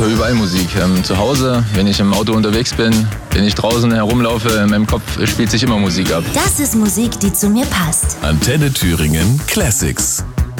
höre überall Musik. Zu Hause, wenn ich im Auto unterwegs bin, wenn ich draußen herumlaufe, in meinem Kopf spielt sich immer Musik ab. Das ist Musik, die zu mir passt. Antenne Thüringen Classics.